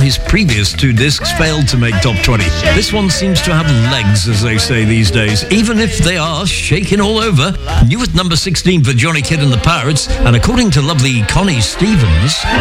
his previous 2 discs failed to make top 20. This one seems to have legs, as they say these days, even if they are shaking all over. New at number 16 for Johnny Kidd and the Pirates, and according to lovely Connie Stevens...